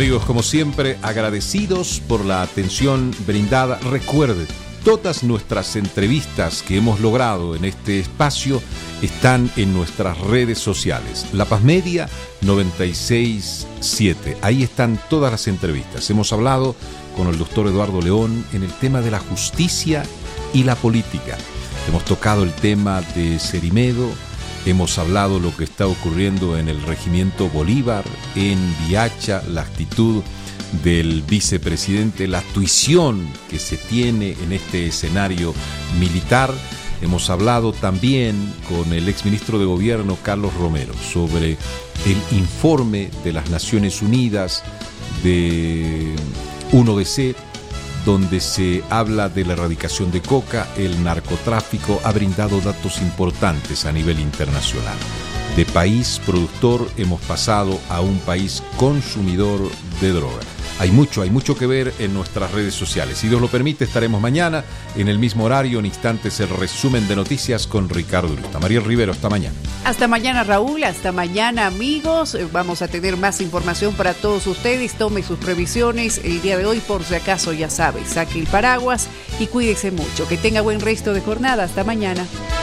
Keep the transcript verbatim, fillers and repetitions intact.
Amigos, como siempre, agradecidos por la atención brindada. Recuerde, todas nuestras entrevistas que hemos logrado en este espacio están en nuestras redes sociales. La Paz Media noventa y seis punto siete. Ahí están todas las entrevistas. Hemos hablado con el doctor Eduardo León en el tema de la justicia y la política. Hemos tocado el tema de Cerimedo. Hemos hablado lo que está ocurriendo en el Regimiento Bolívar, en Viacha, la actitud del vicepresidente, la tuición que se tiene en este escenario militar. Hemos hablado también con el exministro de Gobierno, Carlos Romero, sobre el informe de las Naciones Unidas de uno D C, donde se habla de la erradicación de coca. El narcotráfico ha brindado datos importantes a nivel internacional. De país productor hemos pasado a un país consumidor de droga. Hay mucho, hay mucho que ver en nuestras redes sociales. Si Dios lo permite, estaremos mañana en el mismo horario. En instantes, el resumen de noticias con Ricardo Ureta. Mariel Rivero, hasta mañana. Hasta mañana, Raúl. Hasta mañana, amigos. Vamos a tener más información para todos ustedes. Tome sus previsiones el día de hoy, por si acaso, ya sabe. Saque el paraguas y cuídese mucho. Que tenga buen resto de jornada. Hasta mañana.